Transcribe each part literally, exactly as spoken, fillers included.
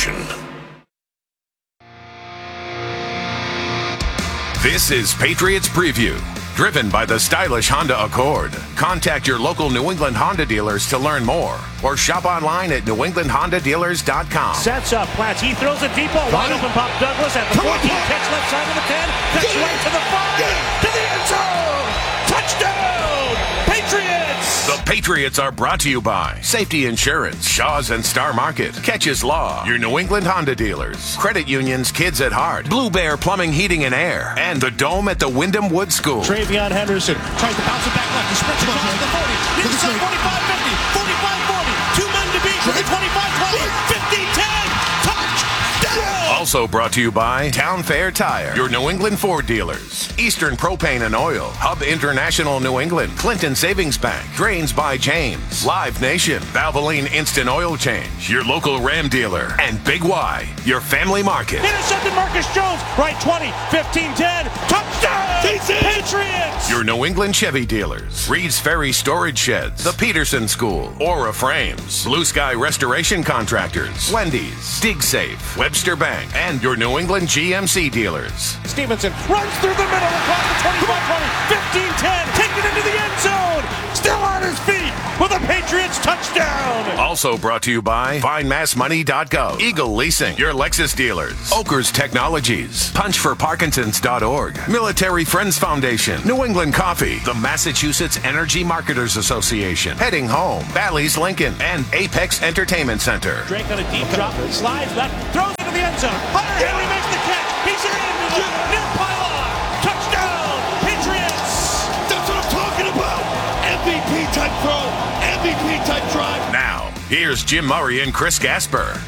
Nation. This is Patriots Preview, driven by the stylish Honda Accord. Contact your local New England Honda dealers to learn more, or shop online at new england honda dealers dot com. Sets up Platts. He throws a deep ball. Wide open Pop Douglas at the fourteen. Catch left side of the ten. Catch right to the five. To the end zone. Touchdown, Patriots! The Patriots are brought to you by Safety Insurance, Shaw's and Star Market, Catches Law, your New England Honda dealers, Credit Union's Kids at Heart, Blue Bear Plumbing, Heating and Air, and the Dome at the Wyndham Wood School. Travion Henderson tries to bounce it back left. He sprints across the forty. Inside forty-five fifty, forty-five forty. Two men to beat. twenty-five twenty, fifty ten. Touchdown! Also brought to you by Town Fair Tire, your New England Ford dealers, Eastern Propane and Oil, Hub International New England, Clinton Savings Bank, Drains by James, Live Nation, Valvoline Instant Oil Change, your local Ram dealer, and Big Y, your family market. Intercepted Marcus Jones, right twenty, fifteen ten, touchdown! Patriots! Your New England Chevy dealers, Reed's Ferry Storage Sheds, the Peterson School, Aura Frames, Blue Sky Restoration Contractors, Wendy's, Dig Safe, Webster Bank, and your New England G M C dealers. Stevenson runs through the middle across the twenty-five twenty, fifteen ten, taken into the end zone, still on his feet with a Patriots touchdown. Also brought to you by find mass money dot gov, Eagle Leasing, your Lexus dealers, Oakers Technologies, punch for parkinsons dot org, Military Friends Foundation, New England Coffee, the Massachusetts Energy Marketers Association, Heading Home, Bally's Lincoln, and Apex Entertainment Center. Drake on a deep drop, slides left, throws into the end zone. Hunter Henry makes the catch. He's into the near pylon. Touchdown, Patriots! That's what I'm talking about. M V P type throw, M V P type drive. Now, here's Jim Murray and Chris Gasper.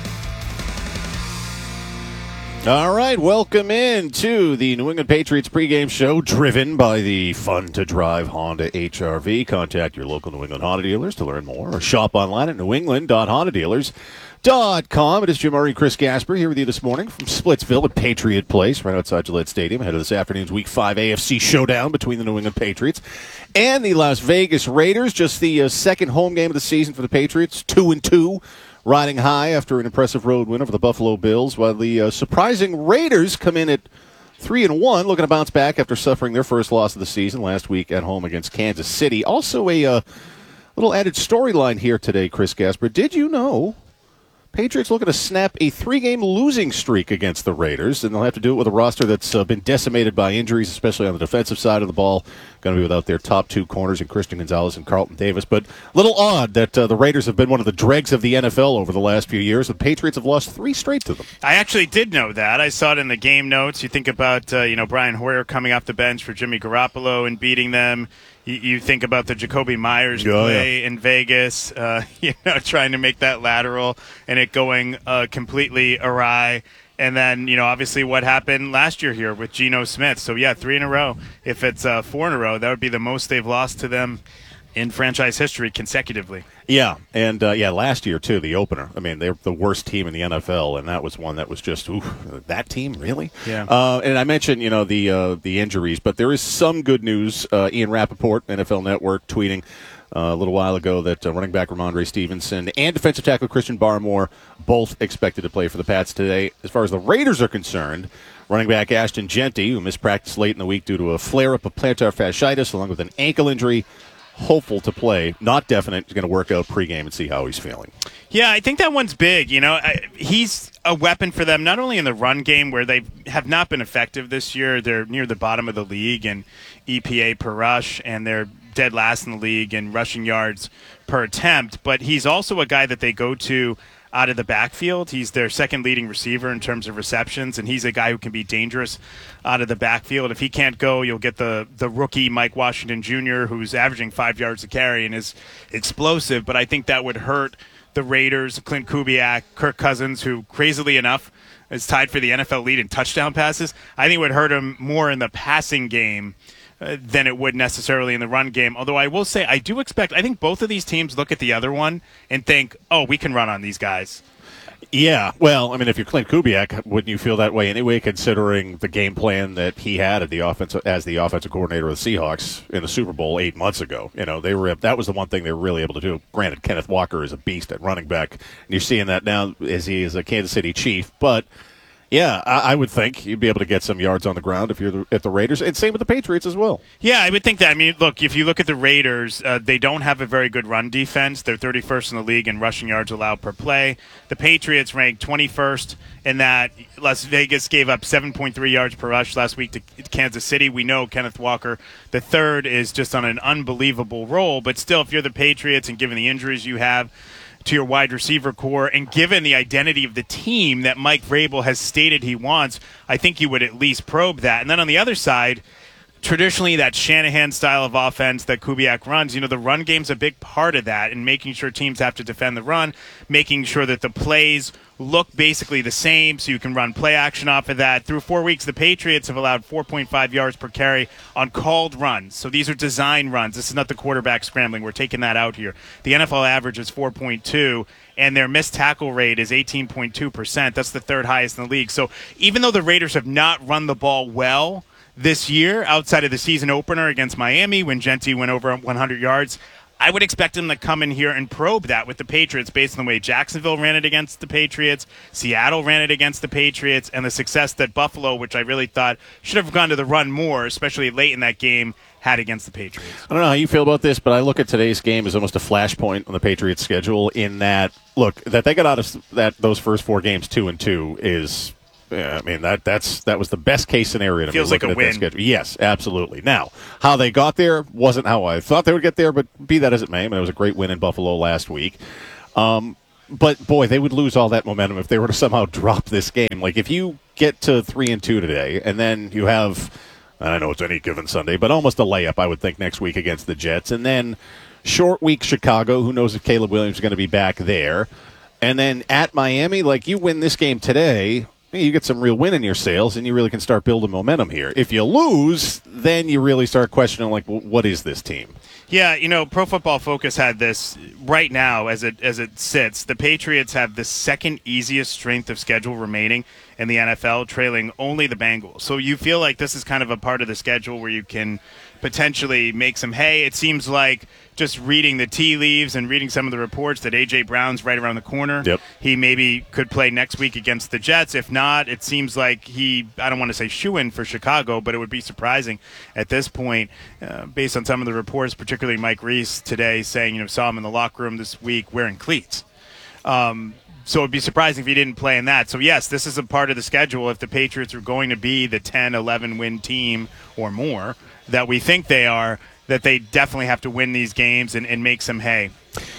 All right, welcome in to the New England Patriots pregame show, driven by the fun-to-drive Honda H R V. Contact your local New England Honda dealers to learn more, or shop online at new england dot honda dealers dot com. It is Jim Murray and Chris Gasper here with you this morning from Splitsville at Patriot Place, right outside Gillette Stadium, ahead of this afternoon's Week five A F C showdown between the New England Patriots and the Las Vegas Raiders. Just the uh, second home game of the season for the Patriots, two and two. Riding high after an impressive road win over the Buffalo Bills, while the uh, surprising Raiders come in at three and one, looking to bounce back after suffering their first loss of the season last week at home against Kansas City. Also, a uh, little added storyline here today, Chris Gasper. Did you know Patriots looking to snap a three-game losing streak against the Raiders, and they'll have to do it with a roster that's uh, been decimated by injuries, especially on the defensive side of the ball. Going to be without their top two corners in Christian Gonzalez and Carlton Davis. But a little odd that uh, the Raiders have been one of the dregs of the N F L over the last few years. The Patriots have lost three straight to them. I actually did know that. I saw it in the game notes. You think about uh, you know Brian Hoyer coming off the bench for Jimmy Garoppolo and beating them. You, you think about the Jacoby Myers oh, play yeah. in Vegas, uh, you know, trying to make that lateral and it going uh, completely awry. And then, you know, obviously what happened last year here with Geno Smith. So, yeah, three in a row. If it's uh, four in a row, that would be the most they've lost to them in franchise history consecutively. Yeah, and, uh, yeah, last year, too, the opener. I mean, they're the worst team in the N F L, and that was one that was just, ooh, that team, really? Yeah. Uh, and I mentioned, you know, the uh, the injuries, but there is some good news. Uh, Ian Rappaport, N F L Network, tweeting Uh, a little while ago that uh, running back Ramondre Stevenson and defensive tackle Christian Barmore both expected to play for the Pats today. As far as the Raiders are concerned, running back Ashton Jeanty, who missed practice late in the week due to a flare-up of plantar fasciitis along with an ankle injury, hopeful to play. Not definite. He's going to work out pregame and see how he's feeling. Yeah, I think that one's big. You know, I, he's a weapon for them, not only in the run game where they have not been effective this year. They're near the bottom of the league in E P A per rush, and they're dead last in the league in rushing yards per attempt. But he's also a guy that they go to out of the backfield. He's their second leading receiver in terms of receptions, and he's a guy who can be dangerous out of the backfield. If he can't go, you'll get the, the rookie Mike Washington Junior, who's averaging five yards a carry and is explosive. But I think that would hurt the Raiders, Clint Kubiak, Kirk Cousins, who, crazily enough, is tied for the N F L lead in touchdown passes. I think it would hurt him more in the passing game uh, than it would necessarily in the run game. Although I will say, I do expect, I think both of these teams look at the other one and think, oh, we can run on these guys. Yeah, well, I mean, if you're Clint Kubiak, wouldn't you feel that way anyway, considering the game plan that he had at the offense as the offensive coordinator of the Seahawks in the Super Bowl eight months ago? You know, they were that was the one thing they were really able to do. Granted, Kenneth Walker is a beast at running back, and you're seeing that now as he is a Kansas City Chief, but. Yeah, I, I would think you'd be able to get some yards on the ground if you're the, if the Raiders, and same with the Patriots as well. Yeah, I would think that. I mean, look, if you look at the Raiders, uh, they don't have a very good run defense. They're thirty-first in the league in rushing yards allowed per play. The Patriots ranked twenty-first in that. Las Vegas gave up seven point three yards per rush last week to Kansas City. We know Kenneth Walker, the third, is just on an unbelievable roll. But still, if you're the Patriots and given the injuries you have to your wide receiver core, and given the identity of the team that Mike Vrabel has stated he wants, I think you would at least probe that. And then on the other side, traditionally that Shanahan style of offense that Kubiak runs, you know, the run game's a big part of that, and making sure teams have to defend the run, making sure that the plays look basically the same so you can run play action off of that. Through four weeks, the Patriots have allowed four point five yards per carry on called runs. So these are design runs. This is not the quarterback scrambling. We're taking that out here. The N F L average is four point two, and their missed tackle rate is eighteen point two percent. That's the third highest in the league. So even though the Raiders have not run the ball well this year, outside of the season opener against Miami when Genti went over one hundred yards, I would expect them to come in here and probe that with the Patriots based on the way Jacksonville ran it against the Patriots, Seattle ran it against the Patriots, and the success that Buffalo, which I really thought should have gone to the run more, especially late in that game, had against the Patriots. I don't know how you feel about this, but I look at today's game as almost a flashpoint on the Patriots' schedule in that, look, that they got out of that those first four games two and two is... Yeah, I mean that that's that was the best case scenario to Feels me. like a win. Schedule. Yes, absolutely. Now, how they got there wasn't how I thought they would get there, but be that as it may, I mean, it was a great win in Buffalo last week. Um, but boy, they would lose all that momentum if they were to somehow drop this game. Like if you get to three and two today, and then you have, I know it's any given Sunday, but almost a layup, I would think, next week against the Jets, and then short week Chicago. Who knows if Caleb Williams is going to be back there, and then at Miami, like you win this game today. You get some real win in your sails, and you really can start building momentum here. If you lose, then you really start questioning, like, what is this team? Yeah, you know, Pro Football Focus had this right now as it as it sits. The Patriots have the second easiest strength of schedule remaining in the N F L, trailing only the Bengals. So you feel like this is kind of a part of the schedule where you can potentially make some hay. It seems like just reading the tea leaves and reading some of the reports that A J. Brown's right around the corner. Yep. He maybe could play next week against the Jets. If not, it seems like he, I don't want to say shoo-in for Chicago, but it would be surprising at this point uh, based on some of the reports, particularly Mike Reese today saying, you know, saw him in the locker room this week wearing cleats. Um, so it would be surprising if he didn't play in that. So, yes, this is a part of the schedule. If the Patriots are going to be the ten, eleven win team or more that we think they are, that they definitely have to win these games and, and make some hay.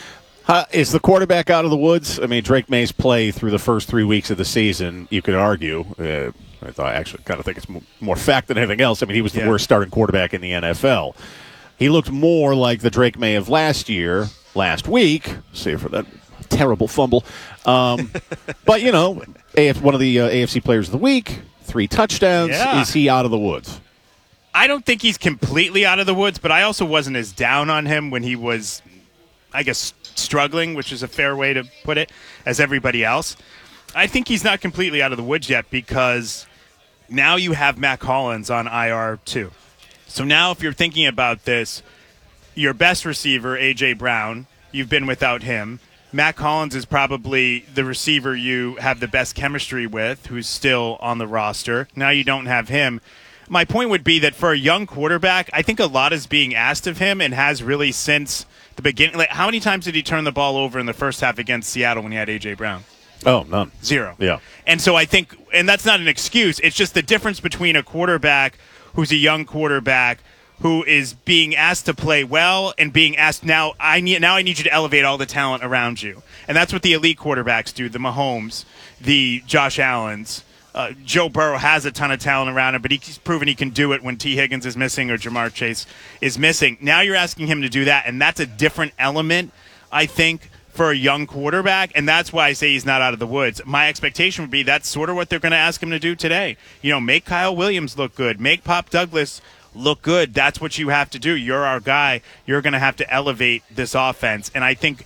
Uh, is the quarterback out of the woods? I mean, Drake May's play through the first three weeks of the season, you could argue. Uh, I thought I actually kind of think it's more fact than anything else. I mean, he was the Yeah. worst starting quarterback in the N F L. He looked more like the Drake May of last year, last week, save for that terrible fumble. Um, but, you know, A F, one of the uh, A F C Players of the Week, three touchdowns. Yeah. Is he out of the woods? I don't think he's completely out of the woods, but I also wasn't as down on him when he was, I guess, struggling, which is a fair way to put it, as everybody else. I think he's not completely out of the woods yet because now you have Matt Collins on I R too. So now if you're thinking about this, your best receiver, A J. Brown, you've been without him. Matt Collins is probably the receiver you have the best chemistry with, who's still on the roster. Now you don't have him. My point would be that for a young quarterback, I think a lot is being asked of him and has really since the beginning. Like, how many times did he turn the ball over in the first half against Seattle when he had A J. Brown? Oh, none. Zero. Yeah. And so I think, and that's not an excuse, it's just the difference between a quarterback who's a young quarterback who is being asked to play well and being asked, now I need now I need you to elevate all the talent around you. And that's what the elite quarterbacks do, the Mahomes, the Josh Allens. Uh, Joe Burrow has a ton of talent around him, but he's proven he can do it when T. Higgins is missing or Jamar Chase is missing. Now you're asking him to do that, and that's a different element, I think, for a young quarterback, and that's why I say he's not out of the woods. My expectation would be that's sort of what they're going to ask him to do today. You know, make Kyle Williams look good. Make Pop Douglas look good. That's what you have to do. You're our guy. You're going to have to elevate this offense. And I think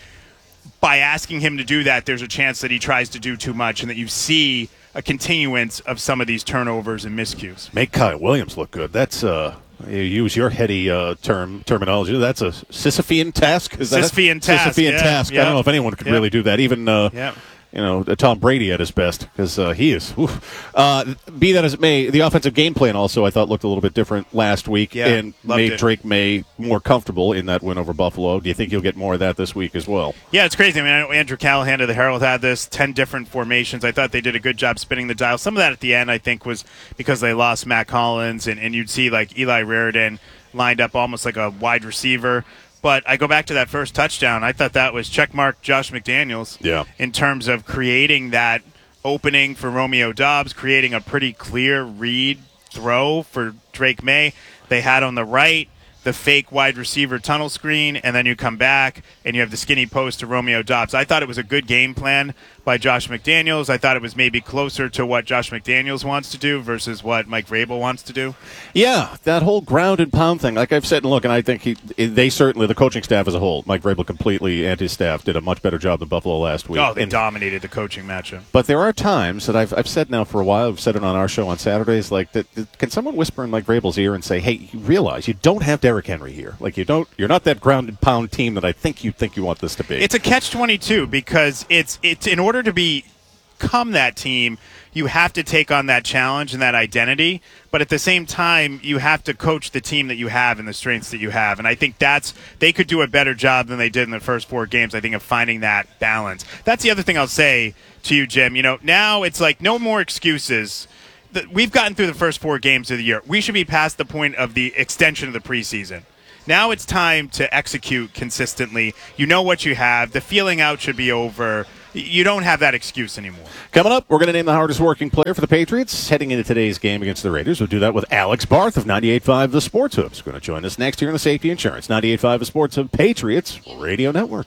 by asking him to do that, there's a chance that he tries to do too much and that you see a continuance of some of these turnovers and miscues. Make Kyle Williams look good. That's uh, you use your heady uh, term terminology. That's a Sisyphean task. Is that Sisyphean task. Sisyphean yeah, task. yeah. I don't know if anyone could yeah. really do that. Even uh, yeah. you know, Tom Brady at his best, because uh, he is. Uh, be that as it may, the offensive game plan also I thought looked a little bit different last week yeah, and made it. Drake May more comfortable in that win over Buffalo. Do you think you'll get more of that this week as well? Yeah, it's crazy. I mean, I know Andrew Callahan of the Herald had this, ten different formations. I thought they did a good job spinning the dial. Some of that at the end, I think, was because they lost Matt Collins, and, and you'd see like Eli Raridan lined up almost like a wide receiver. But I go back to that first touchdown. I thought that was checkmark Josh McDaniels yeah. in terms of creating that opening for Romeo Doubs, creating a pretty clear read throw for Drake May. They had on the right the fake wide receiver tunnel screen, and then you come back and you have the skinny post to Romeo Doubs. I thought it was a good game plan by Josh McDaniels. I thought it was maybe closer to what Josh McDaniels wants to do versus what Mike Vrabel wants to do. Yeah, that whole ground and pound thing. Like I've said, and look, and I think he, they certainly, the coaching staff as a whole, Mike Vrabel completely and his staff did a much better job than Buffalo last week. Oh, they and, dominated the coaching matchup. But there are times that I've, I've said now for a while, I've said it on our show on Saturdays, like, that, that can someone whisper in Mike Vrabel's ear and say, hey, you realize you don't have Derrick Henry here. Like, you don't, you're not that ground and pound team that I think you think you want this to be. It's a catch twenty-two because it's it's in order to become that team, you have to take on that challenge and that identity, but at the same time, you have to coach the team that you have and the strengths that you have. And I think that's they could do a better job than they did in the first four games, I think, of finding that balance. That's the other thing I'll say to you, Jim. You know, now it's like no more excuses. We've gotten through the first four games of the year. We should be past the point of the extension of the preseason. Now it's time to execute consistently. You know what you have. The feeling out should be over. You don't have that excuse anymore. Coming up, we're going to name the hardest working player for the Patriots heading into today's game against the Raiders. We'll do that with Alex Barth of ninety-eight point five The Sports Hub. He's going to join us next here on the Safety Insurance ninety-eight point five The Sports Hub Patriots Radio Network.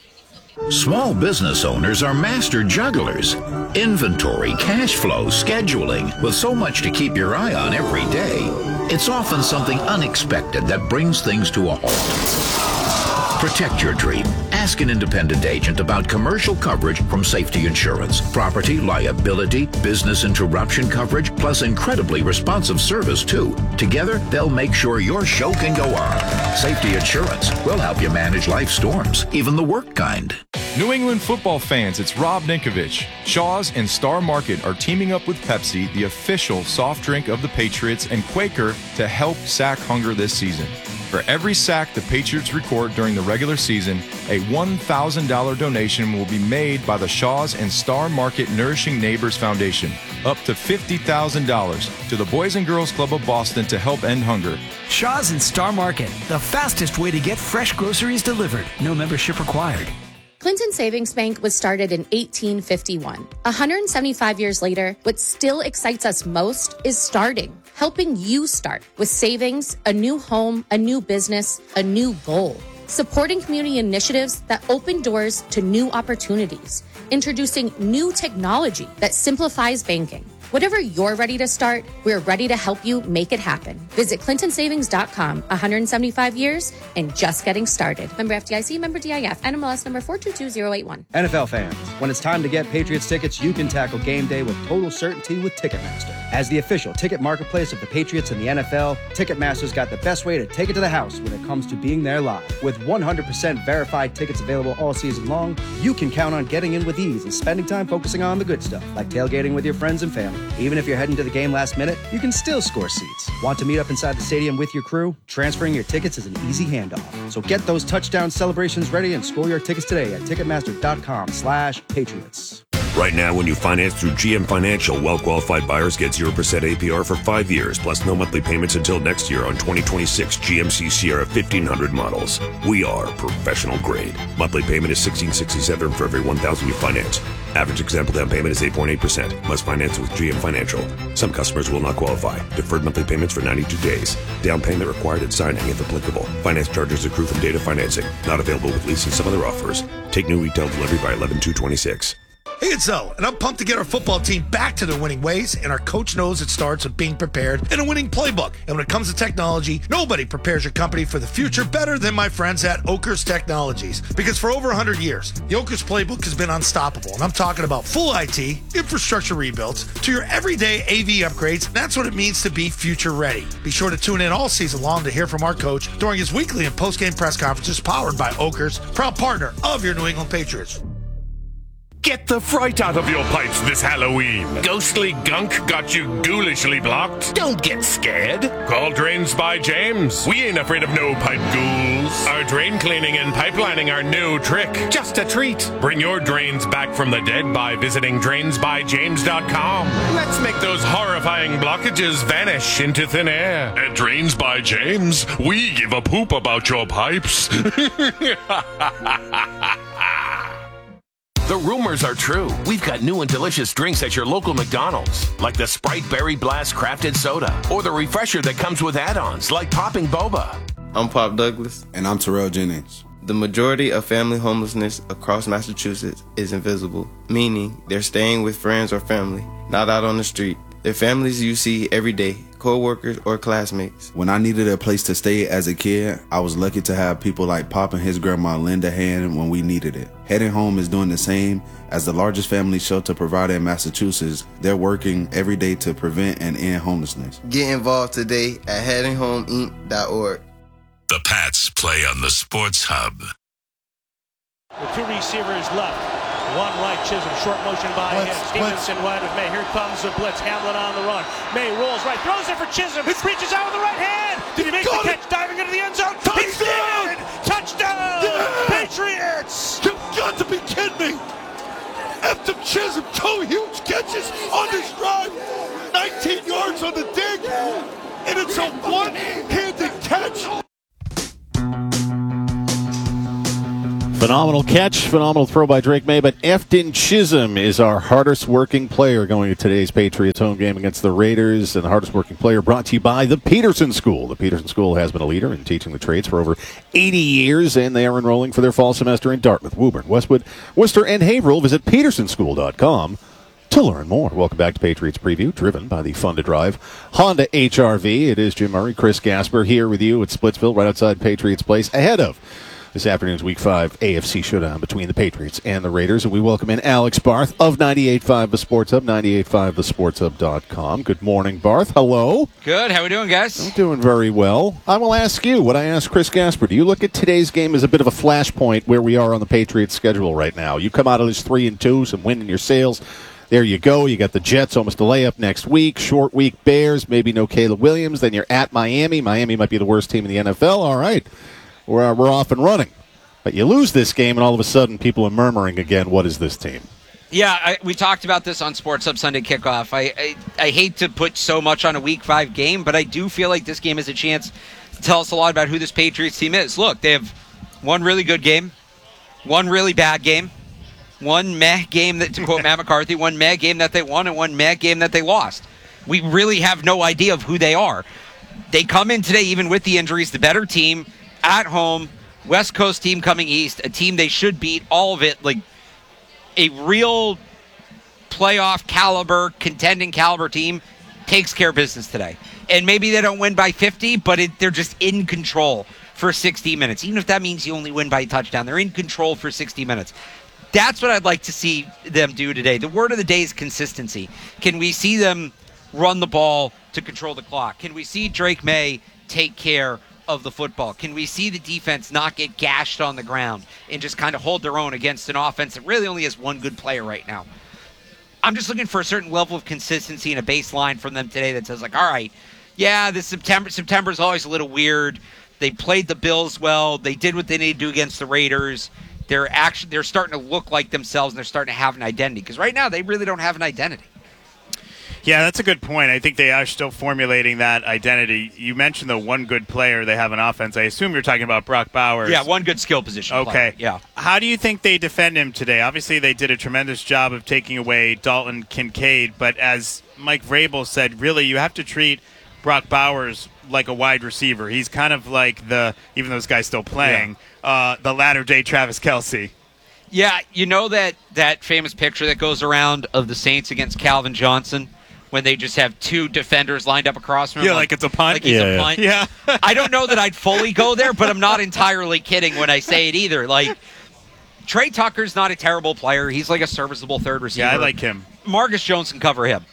Small business owners are master jugglers. Inventory, cash flow, scheduling, with so much to keep your eye on every day. It's often something unexpected that brings things to a halt. Protect your dream. Ask an independent agent about commercial coverage from Safety Insurance. Property, liability, business interruption coverage, plus incredibly responsive service, too. Together, they'll make sure your show can go on. Safety Insurance will help you manage life storms, even the work kind. New England football fans, it's Rob Ninkovich. Shaw's and Star Market are teaming up with Pepsi, the official soft drink of the Patriots, and Quaker to help sack hunger this season. For every sack the Patriots record during the regular season, a one thousand dollars donation will be made by the Shaw's and Star Market Nourishing Neighbors Foundation, up to fifty thousand dollars to the Boys and Girls Club of Boston to help end hunger. Shaw's and Star Market, the fastest way to get fresh groceries delivered. No membership required. Clinton Savings Bank was started in eighteen fifty-one. one hundred seventy-five years later, what still excites us most is starting, helping you start with savings, a new home, a new business, a new goal. Supporting community initiatives that open doors to new opportunities, introducing new technology that simplifies banking. Whatever you're ready to start, we're ready to help you make it happen. Visit clinton savings dot com. one hundred seventy-five years and just getting started. Member F D I C, member D I F, N M L S number four two two zero eight one. N F L fans, when it's time to get Patriots tickets, you can tackle game day with total certainty with Ticketmaster. As the official ticket marketplace of the Patriots and the N F L, Ticketmaster's got the best way to take it to the house when it comes to being there live. With one hundred percent verified tickets available all season long, you can count on getting in with ease and spending time focusing on the good stuff, like tailgating with your friends and family. Even if you're heading to the game last minute, you can still score seats. Want to meet up inside the stadium with your crew? Transferring your tickets is an easy handoff. So get those touchdown celebrations ready and score your tickets today at ticketmaster.com slash Patriots. Right now, when you finance through G M Financial, well-qualified buyers get zero percent A P R for five years, plus no monthly payments until next year on twenty twenty-six G M C Sierra fifteen hundred models. We are professional grade. Monthly payment is sixteen sixty-seven for every one thousand you finance. Average example down payment is eight point eight percent. Must finance with G M Financial. Some customers will not qualify. Deferred monthly payments for ninety-two days. Down payment required at signing if applicable. Finance charges accrue from data financing. Not available with lease and some other offers. Take new retail delivery by eleven two twenty-six. Hey, it's Zoe, and I'm pumped to get our football team back to their winning ways, and our coach knows it starts with being prepared and a winning playbook. And when it comes to technology, nobody prepares your company for the future better than my friends at Oakers Technologies. Because for over one hundred years, the Oakers playbook has been unstoppable, and I'm talking about full I T, infrastructure rebuilds, to your everyday A V upgrades. That's what it means to be future ready. Be sure to tune in all season long to hear from our coach during his weekly and post-game press conferences powered by Oakers, proud partner of your New England Patriots. Get the fright out of your pipes this Halloween. Ghostly gunk got you ghoulishly blocked? Don't get scared. Call Drains by James. We ain't afraid of no pipe ghouls. Our drain cleaning and pipelining are no trick. Just a treat. Bring your drains back from the dead by visiting drains by james dot com. Let's make those horrifying blockages vanish into thin air. At Drains by James, we give a poop about your pipes. The rumors are true. We've got new and delicious drinks at your local McDonald's, like the Sprite Berry Blast Crafted Soda, or the refresher that comes with add-ons, like Popping Boba. I'm Pop Douglas. And I'm Terrell Jennings. The majority of family homelessness across Massachusetts is invisible, meaning they're staying with friends or family, not out on the street. They're families you see every day, co-workers or classmates. When I needed a place to stay as a kid, I was lucky to have people like Pop and his grandma lend a hand when we needed it. Heading Home is doing the same. As the largest family shelter provider in Massachusetts, they're working every day to prevent and end homelessness. Get involved today at heading home inc dot org. The Pats play on the Sports Hub. With two receivers left. One right, Chisholm, short motion by him. Stevenson wide with May. Here comes the blitz. Hamlin on the run. May rolls right, throws it for Chisholm. He reaches out with the right hand. Did he make the catch? Diving into the end zone. Touchdown! Touchdown! Yeah! Patriots! You've got to be kidding me! After Chisholm, two huge catches on this drive. nineteen yards on the dig. And it's a one-handed catch. Phenomenal catch, phenomenal throw by Drake May, but Efton Chisholm is our hardest working player going to today's Patriots home game against the Raiders, and the hardest working player brought to you by the Peterson School. The Peterson School has been a leader in teaching the trades for over eighty years, and they are enrolling for their fall semester in Dartmouth, Woburn, Westwood, Worcester, and Haverhill. Visit peterson school dot com to learn more. Welcome back to Patriots Preview, driven by the Fun to Drive Honda H R V. It is Jim Murray, Chris Gasper here with you at Splitsville, right outside Patriots Place, ahead of this afternoon's Week five A F C showdown between the Patriots and the Raiders. And we welcome in Alex Barth of ninety-eight point five The Sports Hub, ninety-eight point five the sports hub dot com. Good morning, Barth. Hello. Good. How we doing, guys? I'm doing very well. I will ask you what I asked Chris Gasper. Do you look at today's game as a bit of a flashpoint where we are on the Patriots schedule right now? You come out of this three and two, some wind in your sails. There you go. You got the Jets, almost a layup next week. Short week Bears, maybe no Caleb Williams. Then you're at Miami. Miami might be the worst team in the N F L. All right. We're, we're off and running. But you lose this game, and all of a sudden people are murmuring again, what is this team? Yeah, I, we talked about this on Sports Hub Sunday Kickoff. I, I I hate to put so much on a Week five game, but I do feel like this game has a chance to tell us a lot about who this Patriots team is. Look, they have one really good game, one really bad game, one meh game, that, to quote Matt McCarthy, one meh game that they won, and one meh game that they lost. We really have no idea of who they are. They come in today, even with the injuries, the better team, at home, West Coast team coming east, a team they should beat, all of it, like a real playoff caliber, contending caliber team takes care of business today. And maybe they don't win by fifty, but it, they're just in control for sixty minutes. Even if that means you only win by a touchdown, they're in control for sixty minutes. That's what I'd like to see them do today. The word of the day is consistency. Can we see them run the ball to control the clock? Can we see Drake May take care of the football? Can we see the defense not get gashed on the ground and just kind of hold their own against an offense that really only has one good player right now? I'm just looking for a certain level of consistency and a baseline from them today that says, like, all right, yeah, this September September's always a little weird. They played the Bills well. They did what they need to do against the Raiders. They're actually they're starting to look like themselves, and they're starting to have an identity. Because right now, they really don't have an identity. Yeah, that's a good point. I think they are still formulating that identity. You mentioned the one good player they have in offense. I assume you're talking about Brock Bowers. Yeah, one good skill position okay. player. Yeah. How do you think they defend him today? Obviously, they did a tremendous job of taking away Dalton Kincaid, but as Mike Vrabel said, really, you have to treat Brock Bowers like a wide receiver. He's kind of like the, even though this guy's still playing, yeah. uh, the latter-day Travis Kelce. Yeah, you know that, that famous picture that goes around of the Saints against Calvin Johnson when they just have two defenders lined up across from him? Yeah, like, like it's a punt? Like he's yeah, a yeah. punt? Yeah. I don't know that I'd fully go there, but I'm not entirely kidding when I say it either. Like, Trey Tucker's not a terrible player. He's like a serviceable third receiver. Yeah, I like him. Marcus Jones can cover him.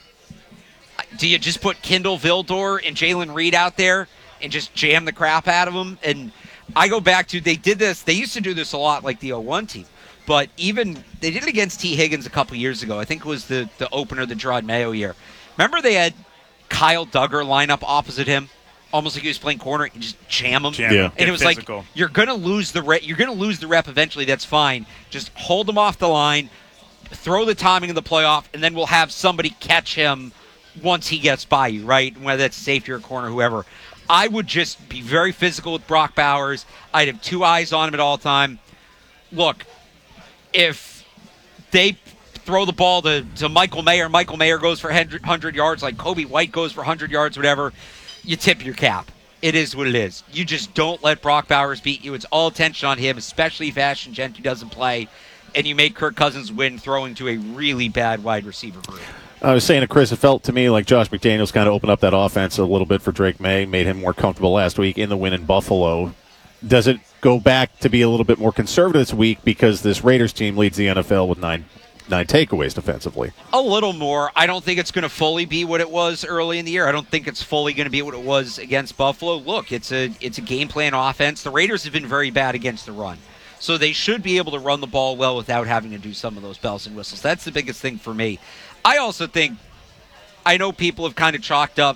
Do you just put Kindle Vildor and Jalen Reed out there and just jam the crap out of them? And I go back to, they did this, they used to do this a lot like the oh one team. But even, they did it against T. Higgins a couple years ago. I think it was the, the opener, the Gerard Mayo year. Remember they had Kyle Duggar line up opposite him? Almost like he was playing corner and just jam him. Jam yeah. And it was physical. Like, you're going to lose the rep. You're going to lose the rep eventually. That's fine. Just hold him off the line, throw the timing of the playoff, and then we'll have somebody catch him once he gets by you, right? Whether that's safety or corner, whoever. I would just be very physical with Brock Bowers. I'd have two eyes on him at all time. Look, if they throw the ball to, to Michael Mayer, Michael Mayer goes for one hundred yards, like Kobe White goes for one hundred yards, whatever, you tip your cap. It is what it is. You just don't let Brock Bowers beat you. It's all attention on him, especially if Ashton Gentry doesn't play, and you make Kirk Cousins win throwing to a really bad wide receiver group. I was saying to Chris, it felt to me like Josh McDaniels kind of opened up that offense a little bit for Drake May, made him more comfortable last week in the win in Buffalo. Does it go back to be a little bit more conservative this week because this Raiders team leads the N F L with nine nine takeaways defensively? A little more. I don't think it's going to fully be what it was early in the year. I don't think it's fully going to be what it was against Buffalo. Look, it's a it's a game plan offense. The Raiders have been very bad against the run. So they should be able to run the ball well without having to do some of those bells and whistles. That's the biggest thing for me. I also think, I know people have kind of chalked up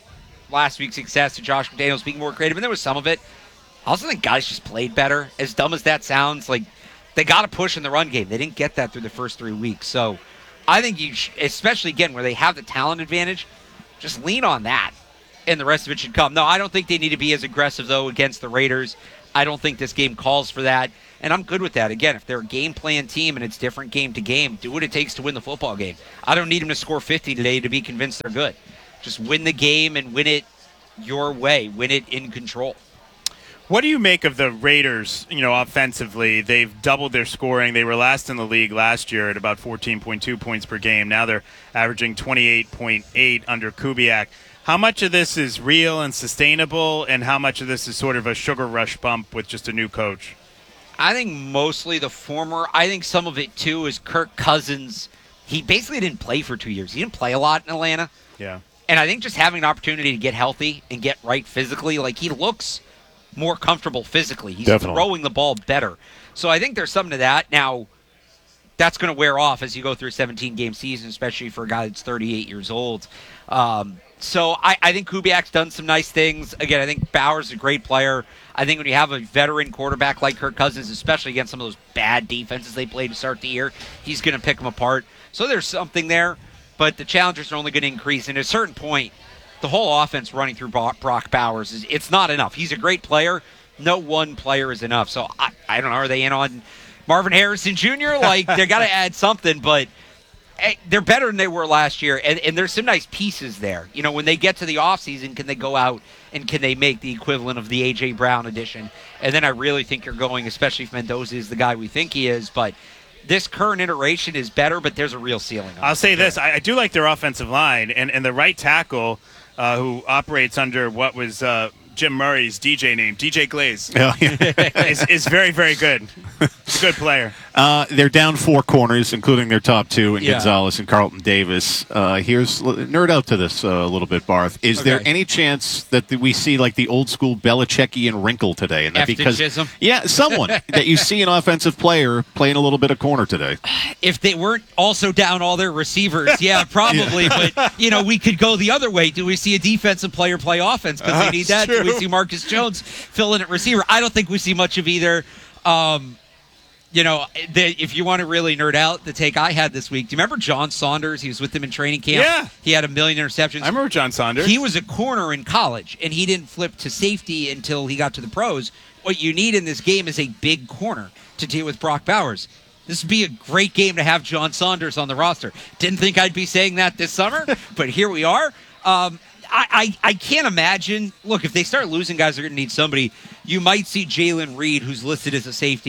last week's success to Josh McDaniels being more creative, and there was some of it. I also think guys just played better. As dumb as that sounds, like, they got to push in the run game. They didn't get that through the first three weeks. So I think you, sh- especially again where they have the talent advantage, just lean on that, and the rest of it should come. No, I don't think they need to be as aggressive, though, against the Raiders. I don't think this game calls for that, and I'm good with that. Again, if they're a game plan team and it's different game to game, do what it takes to win the football game. I don't need them to score fifty today to be convinced they're good. Just win the game and win it your way. Win it in control. What do you make of the Raiders, you know, offensively? They've doubled their scoring. They were last in the league last year at about fourteen point two points per game. Now they're averaging twenty-eight point eight under Kubiak. How much of this is real and sustainable, and how much of this is sort of a sugar rush bump with just a new coach? I think mostly the former. I think some of it, too, is Kirk Cousins. He basically didn't play for two years. He didn't play a lot in Atlanta. Yeah. And I think just having an opportunity to get healthy and get right physically, like he looks more comfortable physically. He's Definitely. throwing the ball better. So I think there's something to that. Now, that's going to wear off as you go through a seventeen-game season, especially for a guy that's thirty-eight years old. Um, so I, I think Kubiak's done some nice things. Again, I think Bowers is a great player. I think when you have a veteran quarterback like Kirk Cousins, especially against some of those bad defenses they played to start the year, he's going to pick them apart. So there's something there, but the challenges are only going to increase. And at a certain point, the whole offense running through Brock Bowers, is it's not enough. He's a great player. No one player is enough. So I, I don't know, are they in on Marvin Harrison Junior? Like, they got to add something, but hey, they're better than they were last year, and, and there's some nice pieces there. You know, when they get to the offseason, can they go out and can they make the equivalent of the A J. Brown edition? And then I really think you're going, especially if Mendoza is the guy we think he is, but this current iteration is better, but there's a real ceiling on I'll it. say this. I, I do like their offensive line, and, and the right tackle uh, who operates under what was uh, Jim Murray's D J name, D J Glaze, Oh, yeah. is, is very, very good. Good player. Uh, they're down four corners, including their top two, in Yeah. Gonzalez and Carlton Davis. Uh, here's nerd out to this uh, a little bit, Barth. Is Okay. there any chance that the, we see like the old school Belichickian wrinkle today? And that Efton because Chisholm? yeah, someone that you see an offensive player playing a little bit of corner today. If they weren't also down all their receivers, yeah, probably. But, you know, we could go the other way. Do we see a defensive player play offense? Because they need that. Do we see Marcus Jones fill in at receiver? I don't think we see much of either. Um, you know, the, if you want to really nerd out, the take I had this week, do you remember John Saunders? He was with them in training camp. Yeah. He had a million interceptions. I remember John Saunders. He was a corner in college, and he didn't flip to safety until he got to the pros. What you need in this game is a big corner to deal with Brock Bowers. This would be a great game to have John Saunders on the roster. Didn't think I'd be saying that this summer, but here we are. Um, I, I, I can't imagine. Look, if they start losing guys, they're going to need somebody. You might see Jalen Reed, who's listed as a safety,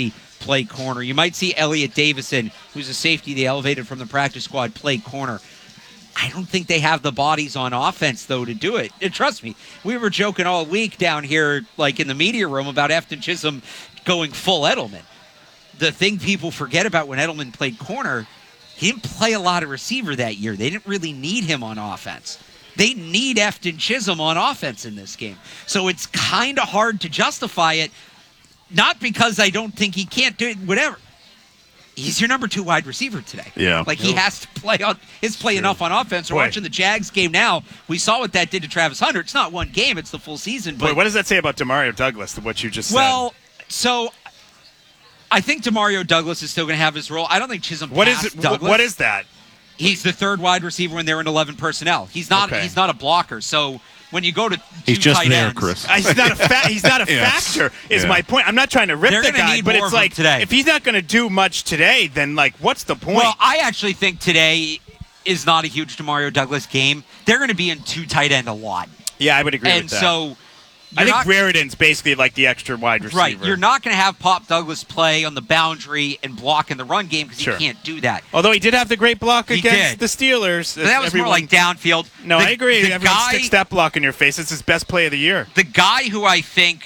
play corner. You might see Elliot Davison, who's a safety they elevated from the practice squad, play corner. I don't think they have the bodies on offense, though, to do it. And trust me, we were joking all week down here, like in the media room, about Efton Chisholm going full Edelman. The thing people forget about when Edelman played corner, he didn't play a lot of receiver that year. They didn't really need him on offense. They need Efton Chisholm on offense in this game. So it's kind of hard to justify it, not because I don't think he can't do it, whatever. He's your number two wide receiver today. Yeah. Like, he has to play on his play enough on offense. We're Boy. watching the Jags game now. We saw what that did to Travis Hunter. It's not one game, it's the full season. But Wait, what does that say about Demario Douglas, what you just said? Well, so I think Demario Douglas is still going to have his role. I don't think Chisholm What is passed it? Douglas. What is that? He's the third wide receiver when they're in eleven personnel. He's not. Okay. He's not a blocker. So when you go to two He's just tight there, ends, Chris. Uh, He's not a fa- he's not a Yes. factor. Is Yeah. my point. I'm not trying to rip They're the gonna guy, need but more it's of him like today. if he's not going to do much today, then like what's the point? Well, I actually think today is not a huge Demario Douglas game. They're going to be in two tight end a lot, yeah, I would agree and with that. so I you're think not, Raridan's basically like the extra wide receiver. right. You're not going to have Pop Douglas play on the boundary and block in the run game because Sure. he can't do that. Although he did have the great block He against did. the Steelers. But that was Everyone- more like downfield. No, The- I agree. The Everyone guy, sticks that block in your face. It's his best play of the year. the guy who I think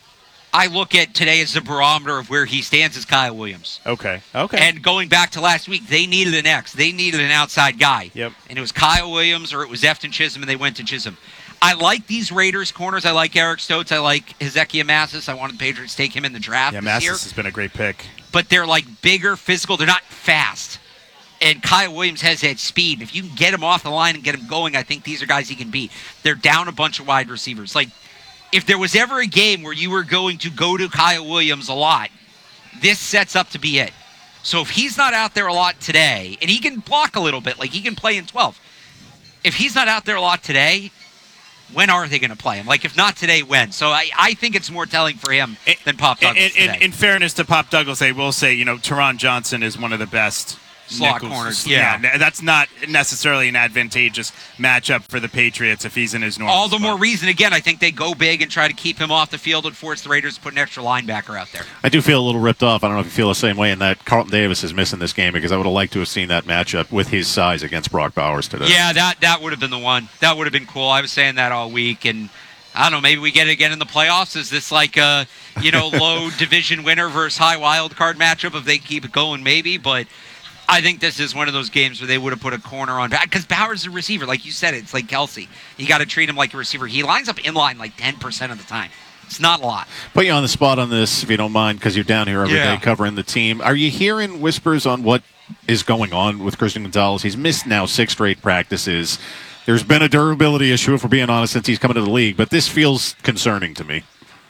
I look at today as the barometer of where he stands is Kyle Williams. Okay. Okay. And going back to last week, they needed an X. They needed an outside guy. Yep. And it was Kyle Williams or it was Efton Chisholm, and they went to Chisholm. I like these Raiders corners. I like Eric Stokes. I like Hezekiah Massis. I wanted the Patriots to take him in the draft yeah, this Massis year. has been a great pick. But they're like bigger, physical. They're not fast. And Kyle Williams has that speed. If you can get him off the line and get him going, I think these are guys he can beat. They're down a bunch of wide receivers. Like, if there was ever a game where you were going to go to Kyle Williams a lot, this sets up to be it. So if he's not out there a lot today, and he can block a little bit, like he can play in twelve. If he's not out there a lot today, when are they going to play him? Like, if not today, when? So I, I think it's more telling for him than Pop Douglas In, in, today. in fairness to Pop Douglas, I will say, you know, Teron Johnson is one of the best Slot nickels. corners, yeah. n- That's not necessarily an advantageous matchup for the Patriots if he's in his normal All the spot. more reason, again, I think they go big and try to keep him off the field and force the Raiders to put an extra linebacker out there. I do feel a little ripped off. I don't know if you feel the same way in that Carlton Davis is missing this game because I would have liked to have seen that matchup with his size against Brock Bowers today. Yeah, that, that would have been the one. That would have been cool. I was saying that all week, and I don't know, maybe we get it again in the playoffs. Is this like a, you know, low division winner versus high wild card matchup if they keep it going? Maybe, but I think this is one of those games where they would have put a corner on, because Bowers is a receiver. Like you said, it's like Kelsey. You got to treat him like a receiver. He lines up in line like ten percent of the time. It's not a lot. Put you on the spot on this, if you don't mind, because you're down here every day Yeah. covering the team. Are you hearing whispers on what is going on with Christian Gonzalez? He's missed now six straight practices. There's been a durability issue, if we're being honest, since he's come into the league, but this feels concerning to me.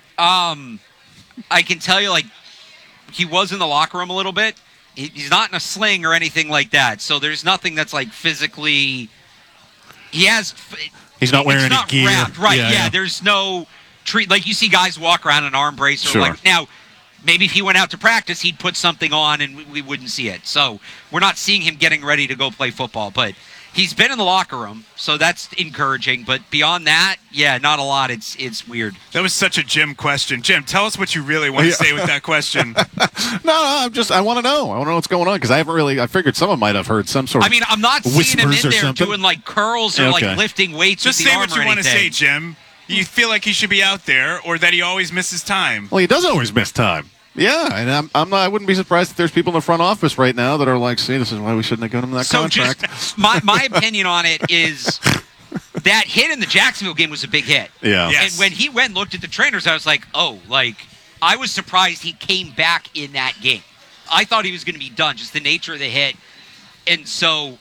Um, I can tell you, like, he was in the locker room a little bit. He- He's not in a sling or anything like that, so there's nothing that's, like, physically... He has... He's not wearing it's any not gear. wrapped, right, Yeah, yeah, yeah. there's no... treat Like, you see guys walk around in an arm brace. Or Sure. like Now, maybe if he went out to practice, he'd put something on and we, we wouldn't see it. So, we're not seeing him getting ready to go play football, but... He's been in the locker room, so that's encouraging. But beyond that, yeah, not a lot. It's it's weird. That was such a Jim question. Jim, tell us what you really want to Yeah. say with that question. No, no, I'm just, I want to know. I want to know what's going on because I haven't really, I figured someone might have heard some sort of I mean, I'm not seeing him whispers in or there something. doing like curls or Okay. like lifting weights. Just with the say arm what you or want to anything. say, Jim. You feel like he should be out there or that he always misses time. Well, he does always miss time. Yeah, and I'm, I'm not, I wouldn't be surprised if there's people in the front office right now that are like, see, this is why we shouldn't have given him that So contract. just my my opinion on it is that hit in the Jacksonville game was a big hit. Yeah. Yes. And when he went and looked at the trainers, I was like, oh, like I was surprised he came back in that game. I thought he was going to be done, just the nature of the hit, and so.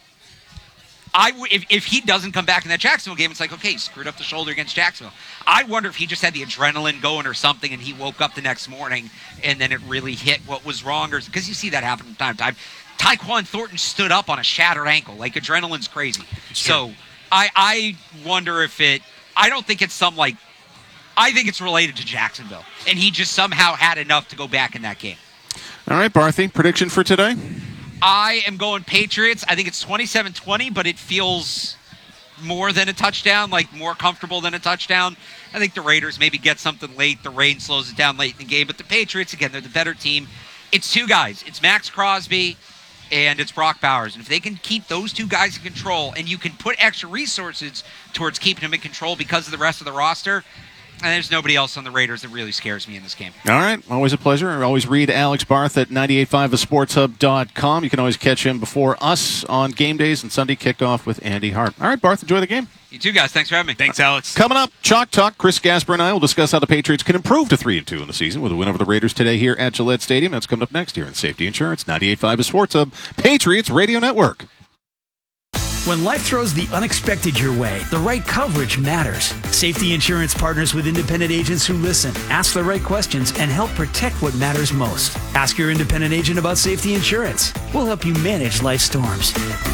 I w- if, if he doesn't come back in that Jacksonville game, it's like, okay, he screwed up the shoulder against Jacksonville. I wonder if he just had the adrenaline going or something, and he woke up the next morning, and then it really hit what was wrong. Or because you see that happen from time to time. Tyquan Thornton stood up on a shattered ankle. Like, adrenaline's crazy. So I, I wonder if it – I don't think it's some, like – I think it's related to Jacksonville. And he just somehow had enough to go back in that game. All right, Barthy, prediction for today? I am going Patriots. I think it's twenty-seven twenty, but it feels more than a touchdown, like more comfortable than a touchdown. I think the Raiders maybe get something late. The rain slows it down late in the game. But the Patriots, again, they're the better team. it's two guys. It's Max Crosby and it's Brock Bowers. And if they can keep those two guys in control and you can put extra resources towards keeping them in control because of the rest of the roster, and there's nobody else on the Raiders that really scares me in this game. All right. Always a pleasure. I always read Alex Barth at nine eight five the sports hub dot com. You can always catch him before us on game days and Sunday kickoff with Andy Hart. All right, Barth, enjoy the game. You too, guys. Thanks for having me. Thanks, Alex. Coming up, Chalk Talk. Chris Gasper and I will discuss how the Patriots can improve to three and two in the season with a win over the Raiders today here at Gillette Stadium. That's coming up next here in Safety Insurance, ninety-eight point five the Sports Hub, Patriots Radio Network. When life throws the unexpected your way, the right coverage matters. Safety Insurance partners with independent agents who listen, ask the right questions, and help protect what matters most. Ask your independent agent about safety insurance. We'll help you manage life storms.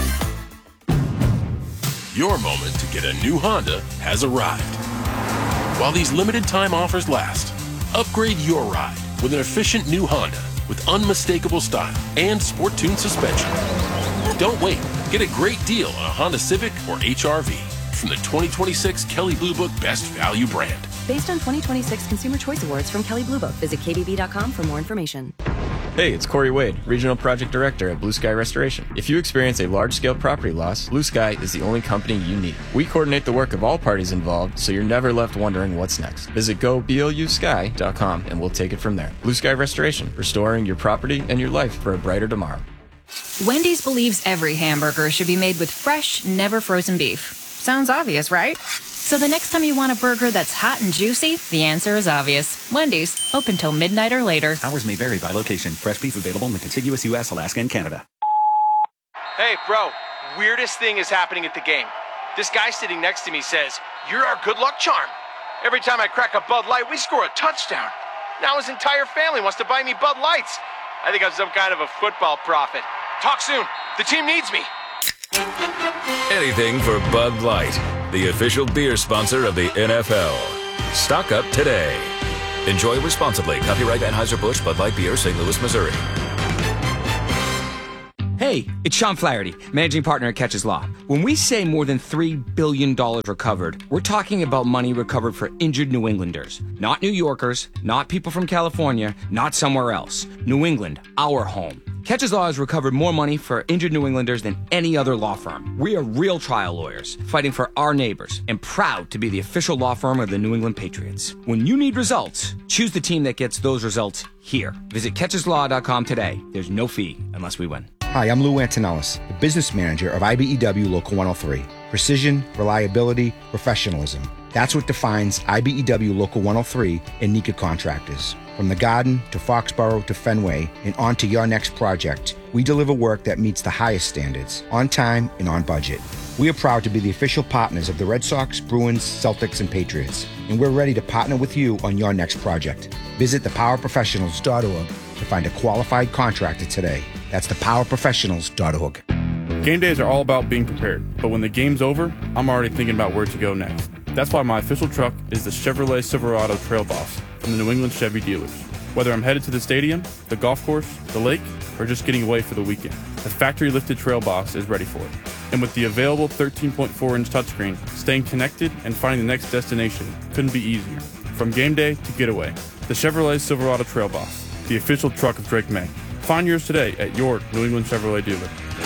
Your moment to get a new Honda has arrived. While these limited time offers last, upgrade your ride with an efficient new Honda with unmistakable style and sport-tuned suspension. Don't wait. Get a great deal on a Honda Civic or H R V from the twenty twenty-six Kelley Blue Book Best Value brand. Based on twenty twenty-six Consumer Choice Awards from Kelley Blue Book. Visit K B B dot com for more information. Hey, it's Corey Wade, Regional Project Director at Blue Sky Restoration. If you experience a large-scale property loss, Blue Sky is the only company you need. We coordinate the work of all parties involved, so you're never left wondering what's next. Visit go blue sky dot com and we'll take it from there. Blue Sky Restoration, restoring your property and your life for a brighter tomorrow. Wendy's believes every hamburger should be made with fresh, never frozen beef. Sounds obvious, right? So the next time you want a burger that's hot and juicy, the answer is obvious. Wendy's, open till midnight or later. Hours may vary by location. Fresh beef available in the contiguous U S, Alaska, and Canada. Hey, bro, weirdest thing is happening at the game. This guy sitting next to me says, "You're our good luck charm." Every time I crack a Bud Light, we score a touchdown. Now his entire family wants to buy me Bud Lights. I think I'm some kind of a football prophet. Talk soon. The team needs me. Anything for Bud Light, the official beer sponsor of the N F L. Stock up today. Enjoy responsibly. Copyright Anheuser-Busch Bud Light Beer, Saint Louis, Missouri. Hey, it's Sean Flaherty, managing partner at Catches Law. When we say more than three billion dollars recovered, we're talking about money recovered for injured New Englanders. Not New Yorkers, not people from California, not somewhere else. New England, our home. Catches Law has recovered more money for injured New Englanders than any other law firm. We are real trial lawyers, fighting for our neighbors, and proud to be the official law firm of the New England Patriots. When you need results, choose the team that gets those results here. Visit catches law dot com today. There's no fee unless we win. Hi, I'm Lou Antonellis, the business manager of I B E W Local one oh three. Precision, reliability, professionalism. That's what defines I B E W Local one oh three and Nika Contractors. From the Garden to Foxborough to Fenway and on to your next project, we deliver work that meets the highest standards, on time and on budget. We are proud to be the official partners of the Red Sox, Bruins, Celtics, and Patriots, and we're ready to partner with you on your next project. Visit the power professionals dot org to find a qualified contractor today. That's the power professionals dot org. Game days are all about being prepared, but when the game's over, I'm already thinking about where to go next. That's why my official truck is the Chevrolet Silverado Trail Boss from the New England Chevy dealers. Whether I'm headed to the stadium, the golf course, the lake, or just getting away for the weekend, the factory-lifted Trail Boss is ready for it. And with the available thirteen point four inch touchscreen, staying connected and finding the next destination couldn't be easier. From game day to getaway, the Chevrolet Silverado Trail Boss, the official truck of Drake May. Find yours today at your New England Chevrolet dealer.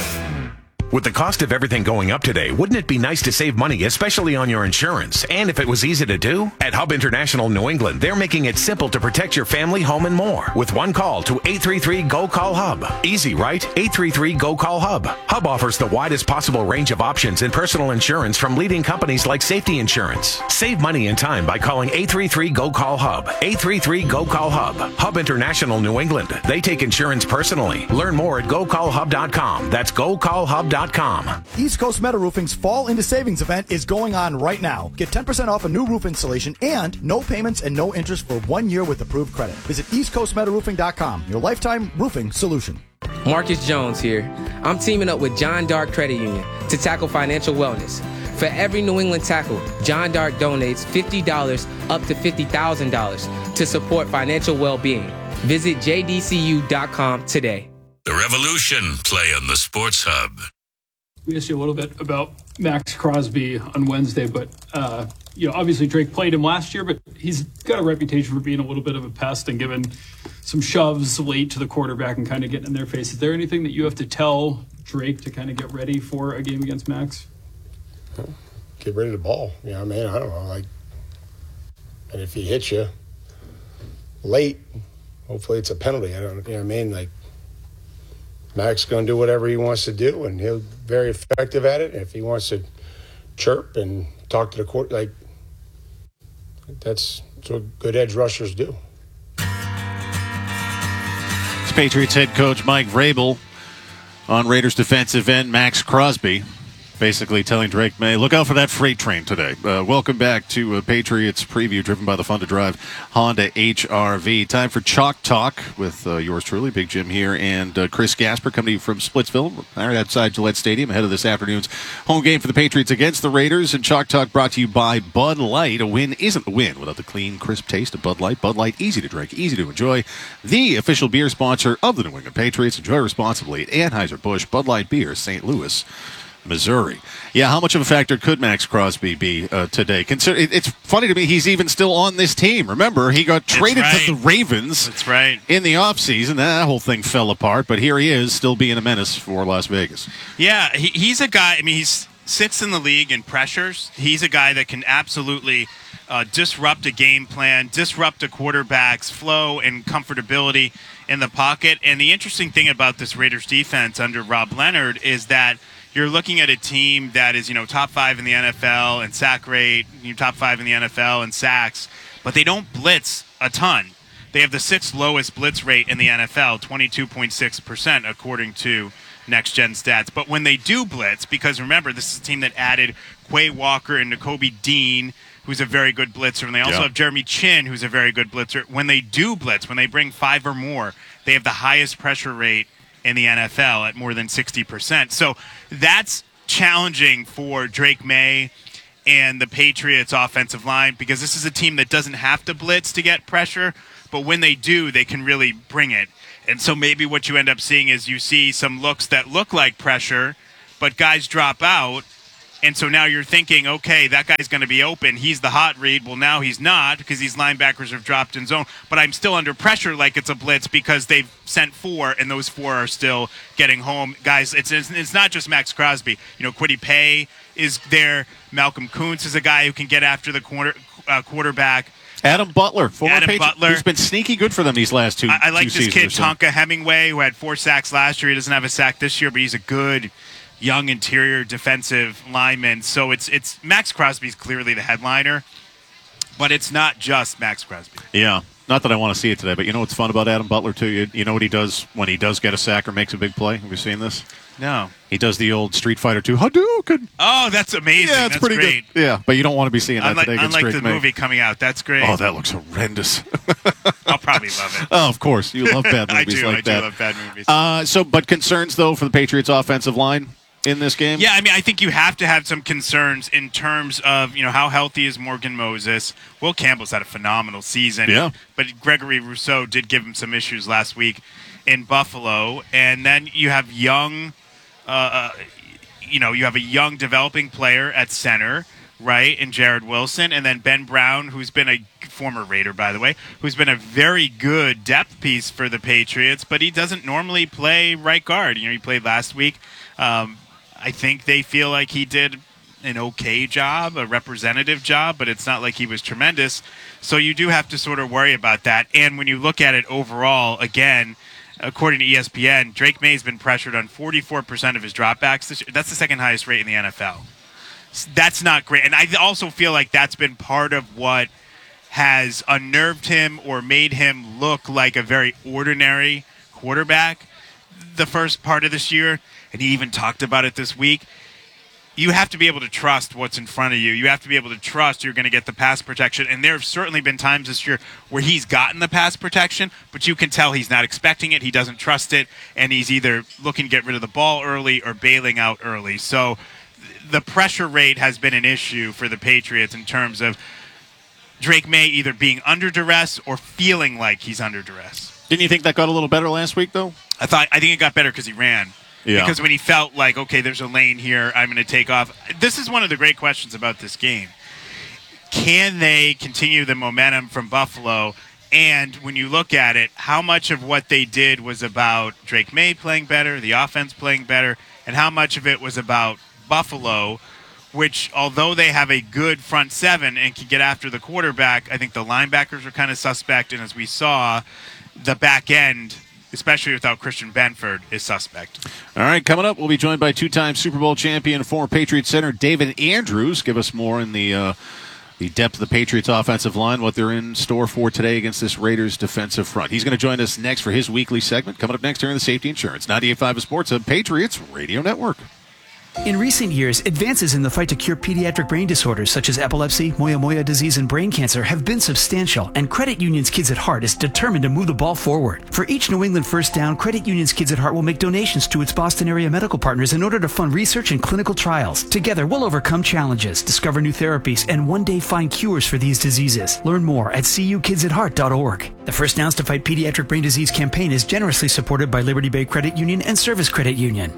With the cost of everything going up today, wouldn't it be nice to save money, especially on your insurance? And if it was easy to do? At Hub International New England, they're making it simple to protect your family, home, and more. With one call to eight three three, G O, call Hub. Easy, right? eight three three, G O, call Hub. Hub offers the widest possible range of options in personal insurance from leading companies like Safety Insurance. Save money and time by calling eight three three, G O, call Hub. eight three three, G O, call Hub. Hub International New England. They take insurance personally. Learn more at go call hub dot com. That's go call hub dot com. East Coast Metal Roofing's Fall into Savings event is going on right now. Get ten percent off a new roof installation and no payments and no interest for one year with approved credit. Visit east coast metal roofing dot com, your lifetime roofing solution. Marcus Jones here. I'm teaming up with John Dark Credit Union to tackle financial wellness. For every New England tackle, John Dark donates fifty dollars up to fifty thousand dollars to support financial well-being. Visit j d c u dot com today. The Revolution play on the Sports Hub. We asked you a little bit about Max Crosby on Wednesday, but uh, you know, obviously Drake played him last year, but he's got a reputation for being a little bit of a pest and giving some shoves late to the quarterback and kind of getting in their face. Is there anything that you have to tell Drake to kind of get ready for a game against Max? Get ready to ball. You know what I mean? I don't know. Like, and if he hits you late, hopefully it's a penalty. I don't, you know what I mean? Like, Max is going to do whatever he wants to do, and he'll be very effective at it. If he wants to chirp and talk to the court, like, that's, that's what good edge rushers do. It's Patriots head coach Mike Vrabel on Raiders defensive end Max Crosby, basically telling Drake May, look out for that freight train today. Uh, welcome back to a Patriots preview driven by the Fun to Drive Honda H R V. Time for Chalk Talk with uh, yours truly, Big Jim here, and uh, Chris Gasper coming to you from Splitsville, right outside Gillette Stadium, ahead of this afternoon's home game for the Patriots against the Raiders. And Chalk Talk brought to you by Bud Light. A win isn't a win without the clean, crisp taste of Bud Light. Bud Light, easy to drink, easy to enjoy. The official beer sponsor of the New England Patriots. Enjoy responsibly at Anheuser-Busch Bud Light Beer, Saint Louis, Missouri. Yeah, how much of a factor could Max Crosby be uh, today? Consider, it, it's funny to me he's even still on this team. Remember, he got traded right. to the Ravens That's right. in the offseason. That whole thing fell apart, but here he is still being a menace for Las Vegas. Yeah, he, he's a guy, I mean, he sits in the league in pressures. He's a guy that can absolutely uh, disrupt a game plan, disrupt a quarterback's flow and comfortability in the pocket. And the interesting thing about this Raiders defense under Rob Leonard is that you're looking at a team that is, you know, top five in the N F L in sack rate, you know, top five in the N F L in sacks, but they don't blitz a ton. They have the sixth lowest blitz rate in the N F L, twenty-two point six percent, according to Next Gen Stats. But when they do blitz, because remember, this is a team that added Quay Walker and Nakobe Dean, who's a very good blitzer, and they also yeah. have Jeremy Chin, who's a very good blitzer. When they do blitz, when they bring five or more, they have the highest pressure rate in the N F L at more than sixty percent. So that's challenging for Drake May and the Patriots offensive line, because this is a team that doesn't have to blitz to get pressure, but when they do, they can really bring it. And so maybe what you end up seeing is you see some looks that look like pressure, but guys drop out. And so now you're thinking, okay, that guy's going to be open. He's the hot read. Well, now he's not, because these linebackers have dropped in zone. But I'm still under pressure like it's a blitz because they've sent four, and those four are still getting home. Guys, it's it's not just Max Crosby. You know, Kwity Paye is there. Malcolm Kuntz is a guy who can get after the quarter, uh, quarterback. Adam Butler, former Adam Patriot, Butler. He's been sneaky good for them these last two I, I like two this kid, or so. Tonka Hemingway, who had four sacks last year. He doesn't have a sack this year, but he's a good young interior defensive lineman. So it's it's Max Crosby's clearly the headliner, but it's not just Max Crosby. Yeah. Not that I want to see it today, but you know what's fun about Adam Butler, too? You, you know what he does when he does get a sack or makes a big play? Have you seen this? No. He does the old Street Fighter two Hadouken. Oh, that's amazing. Yeah, it's that's pretty great. good. Yeah, but you don't want to be seeing that Unlike, today against unlike Drake the May. movie coming out. That's great. Oh, that looks horrendous. I'll probably love it. Oh, of course. You love bad I movies do, like I that. do love bad movies. Uh, so, but concerns, though, for the Patriots' offensive line in this game? Yeah, I mean, I think you have to have some concerns in terms of, you know, how healthy is Morgan Moses. Will Campbell's had a phenomenal season. Yeah. But Gregory Rousseau did give him some issues last week in Buffalo. And then you have young, uh, uh, you know, you have a young developing player at center, right, in Jared Wilson. And then Ben Brown, who's been a former Raider, by the way, who's been a very good depth piece for the Patriots, but he doesn't normally play right guard. You know, he played last week. Um, I think they feel like he did an okay job, a representative job, but it's not like he was tremendous. So you do have to sort of worry about that. And when you look at it overall, again, according to E S P N, Drake May's been pressured on forty-four percent of his dropbacks this year. That's the second highest rate in the N F L. That's not great. And I also feel like that's been part of what has unnerved him or made him look like a very ordinary quarterback the first part of this year. And he even talked about it this week. You have to be able to trust what's in front of you. You have to be able to trust you're going to get the pass protection. And there have certainly been times this year where he's gotten the pass protection, but you can tell he's not expecting it, he doesn't trust it, and he's either looking to get rid of the ball early or bailing out early. So the pressure rate has been an issue for the Patriots in terms of Drake May either being under duress or feeling like he's under duress. Didn't you think that got a little better last week, though? I thought I think it got better because he ran. Yeah. Because when he felt like, okay, there's a lane here, I'm going to take off. This is one of the great questions about this game. Can they continue the momentum from Buffalo? And when you look at it, how much of what they did was about Drake May playing better, the offense playing better, and how much of it was about Buffalo, which, although they have a good front seven and can get after the quarterback, I think the linebackers are kind of suspect. And as we saw, the back end, especially without Christian Benford, is suspect. All right, coming up, we'll be joined by two-time Super Bowl champion, former Patriots center David Andrews. Give us more in the uh, the depth of the Patriots offensive line, what they're in store for today against this Raiders defensive front. He's going to join us next for his weekly segment. Coming up next here in the Safety Insurance ninety-eight point five Sports Hub Patriots Radio Network. In recent years, advances in the fight to cure pediatric brain disorders such as epilepsy, moyamoya disease, and brain cancer have been substantial, and Credit Union's Kids at Heart is determined to move the ball forward. For each New England first down, Credit Union's Kids at Heart will make donations to its Boston area medical partners in order to fund research and clinical trials. Together, we'll overcome challenges, discover new therapies, and one day find cures for these diseases. Learn more at c u kids at heart dot org. The First Downs to Fight Pediatric Brain Disease campaign is generously supported by Liberty Bay Credit Union and Service Credit Union.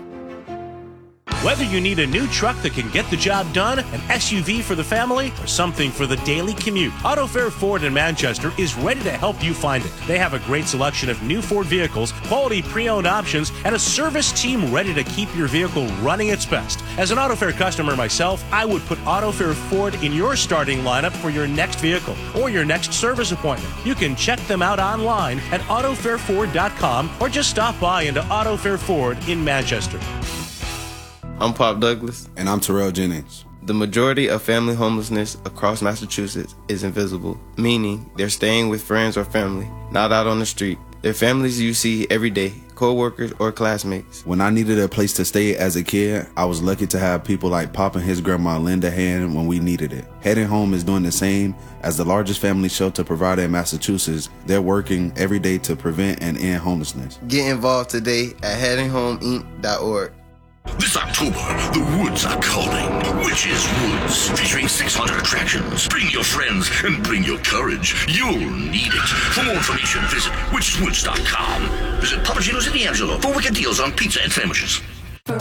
Whether you need a new truck that can get the job done, an S U V for the family, or something for the daily commute, AutoFair Ford in Manchester is ready to help you find it. They have a great selection of new Ford vehicles, quality pre-owned options, and a service team ready to keep your vehicle running its best. As an AutoFair customer myself, I would put AutoFair Ford in your starting lineup for your next vehicle or your next service appointment. You can check them out online at auto fair ford dot com or just stop by into AutoFair Ford in Manchester. I'm Pop Douglas. And I'm Terrell Jennings. The majority of family homelessness across Massachusetts is invisible, meaning they're staying with friends or family, not out on the street. They're families you see every day, co-workers or classmates. When I needed a place to stay as a kid, I was lucky to have people like Pop and his grandma lend a hand when we needed it. Heading Home is doing the same. As the largest family shelter provider in Massachusetts, they're working every day to prevent and end homelessness. Get involved today at heading home inc dot org. This October, the woods are calling. Witches Woods, featuring six hundred attractions. Bring your friends and bring your courage. You'll need it. For more information, visit witches woods dot com. Visit Papa Gino's in D'Angelo for wicked deals on pizza and sandwiches.